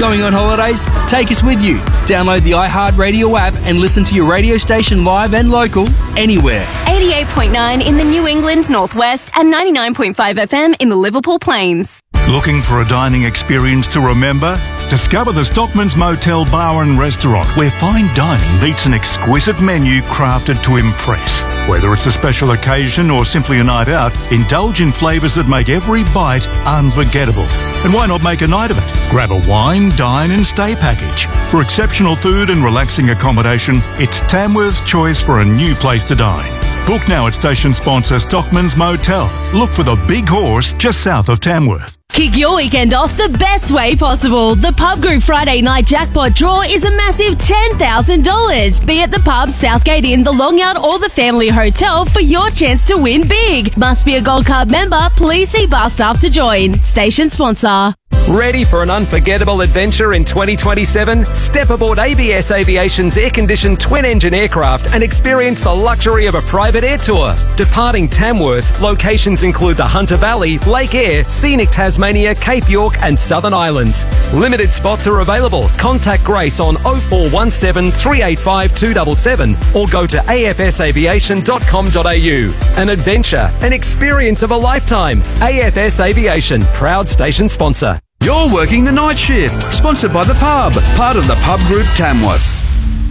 going on holidays? Take us with you. Download the iHeartRadio app and listen to your radio station live and local anywhere. 88.9 in the New England Northwest and 99.5 FM in the Liverpool Plains. Looking for a dining experience to remember? Discover the Stockman's Motel Bar and Restaurant, where fine dining meets an exquisite menu crafted to impress. Whether it's a special occasion or simply a night out, indulge in flavours that make every bite unforgettable. And why not make a night of it? Grab a wine, dine and stay package. For exceptional food and relaxing accommodation, it's Tamworth's choice for a new place to dine. Book now at station sponsor Stockman's Motel. Look for the Big Horse just south of Tamworth. Kick your weekend off the best way possible. The Pub Group Friday night jackpot draw is a massive $10,000. Be at the pub, Southgate Inn, the Longyard or the Family Hotel for your chance to win big. Must be a Gold Card member. Please see bar staff to join. Station sponsor. Ready for an unforgettable adventure in 2027? Step aboard ABS Aviation's air-conditioned twin-engine aircraft and experience the luxury of a private air tour. Departing Tamworth, locations include the Hunter Valley, Lake Eyre, scenic Tasmania, Cape York and Southern Islands. Limited spots are available. Contact Grace on 0417 385 277 or go to afsaviation.com.au. An adventure, an experience of a lifetime. AFS Aviation, proud station sponsor. You're working the night shift, sponsored by The Pub, part of the Pub Group Tamworth.